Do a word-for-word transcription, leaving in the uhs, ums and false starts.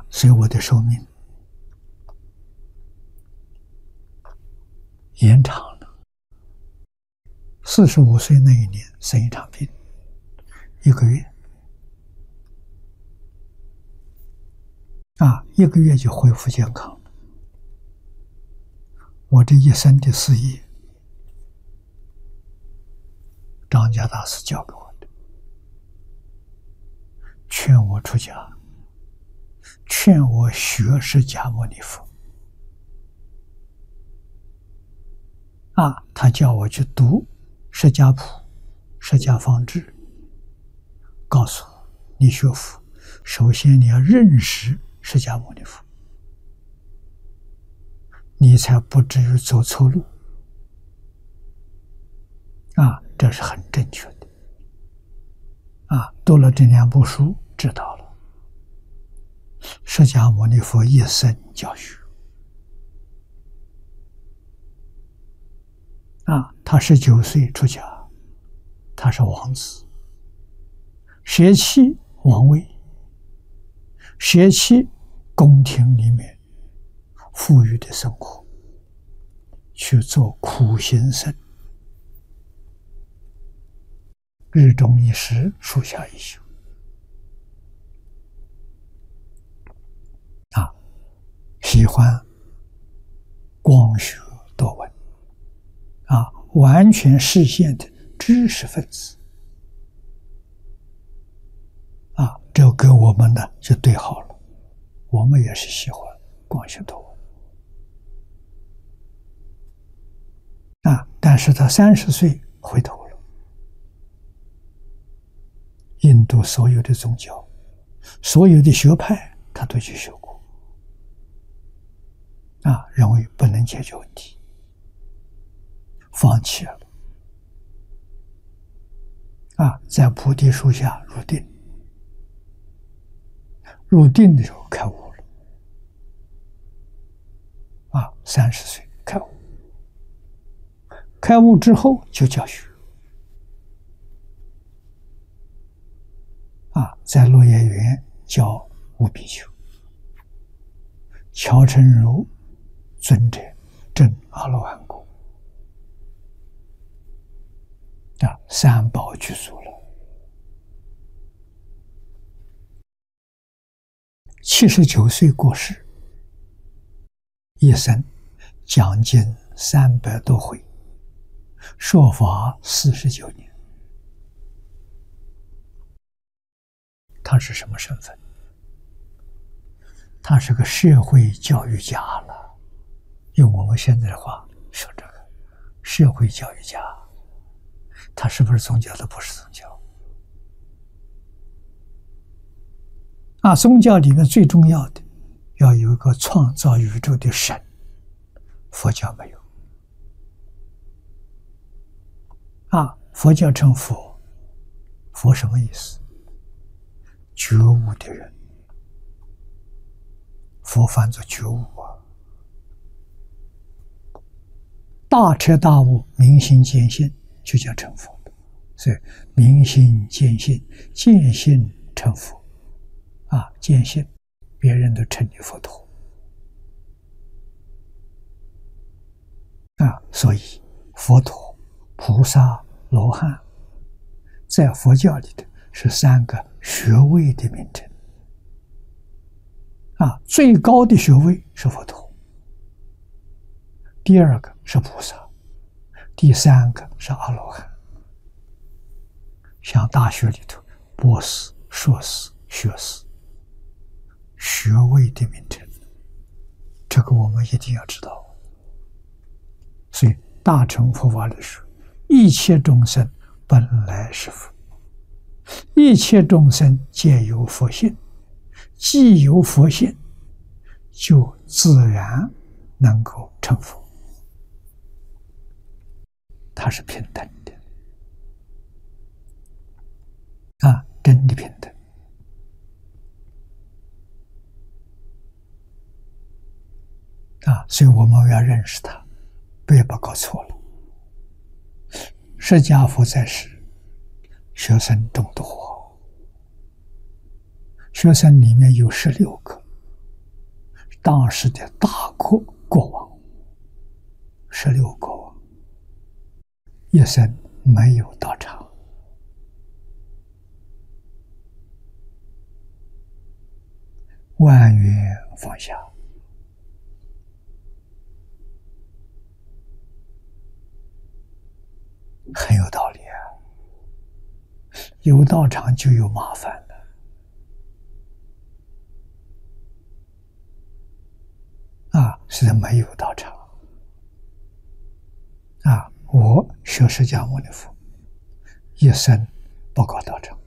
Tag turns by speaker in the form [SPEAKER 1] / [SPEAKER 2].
[SPEAKER 1] 所以我的寿命延长了。四十五岁那一年生一场病，一个月，啊，一个月就恢复健康了。我这一生的事业，张家大师教给我的，劝我出家，劝我学释迦牟尼佛。啊，他叫我去读释迦谱、释迦方志，告诉我，你学佛，首先你要认识释迦牟尼佛，你才不至于走错路。啊，这是很正确的。啊，读了这两部书，知道了释迦牟尼佛一生教学。啊，他十九岁出家，他是王子，舍弃王位，舍弃宫廷里面富裕的生活，去做苦行僧，日中一时，树下一宿。啊，喜欢光学多闻，啊，完全实现的知识分子。啊，这跟我们呢就对好了，我们也是喜欢光学多闻。啊，但是他三十岁回头了，印度所有的宗教，所有的学派，他都去学过。啊，认为不能解决问题，放弃了。啊，在菩提树下入定，入定的时候开悟了。啊，三十岁开悟，开悟之后就教学。啊，在落叶园教五比丘，乔成如尊者证阿罗汉果。啊，三宝具足了。七十九岁过世，一生讲经三百多回，说法四十九年。他是什么身份？他是个社会教育家了，用我们现在的话说，这个社会教育家。他是不是宗教？都不是宗教。啊，宗教里面最重要的要有一个创造宇宙的神，佛教没有。啊，佛教称佛，佛什么意思？觉悟的人，佛翻作觉悟啊。大彻大悟，明心见性，就叫成佛。所以明心见性，见性成佛。啊，见性，别人都称你佛陀。啊，所以佛陀、菩萨、罗汉，在佛教里头是三个学位的名称。啊，最高的学位是佛陀，第二个是菩萨，第三个是阿罗汉。像大学里头，博士、硕士、学士，学位的名称，这个我们一定要知道。所以大乘佛法里说，一切众生本来是佛，一切众生皆有佛性，既有佛性，就自然能够成佛。它是平等的。啊，真的平等。啊，所以我们要认识它，不要把搞错了。释迦佛在世，学生众多，学生里面有十六个当时的大国国王，十六国王，一生没有道场。万缘放下，很有道理啊！有道场就有麻烦了啊！是没有道场啊！我学释迦牟尼佛，一生不搞道场。